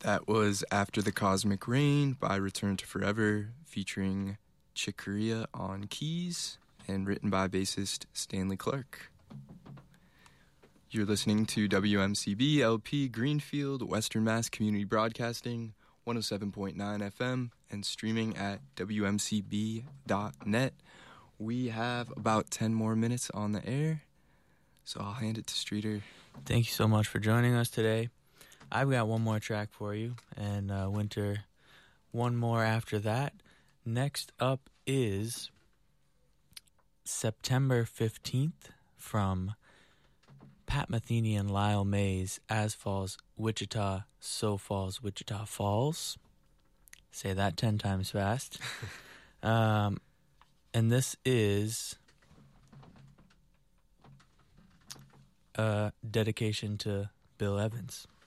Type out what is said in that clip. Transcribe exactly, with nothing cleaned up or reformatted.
That was After the Cosmic Rain by Return to Forever, featuring Chick Corea on keys and written by bassist Stanley Clark. You're listening to W M C B L P Greenfield, Western Mass Community Broadcasting, one oh seven point nine F M, and streaming at W M C B dot net. We have about ten more minutes on the air, so I'll hand it to Streeter. Thank you so much for joining us today. I've got one more track for you, and uh, Winter, one more after that. Next up is September fifteenth from Pat Metheny and Lyle Mays, As Falls Wichita, So Falls Wichita Falls. Say that ten times fast. um, and this is a dedication to Bill Evans.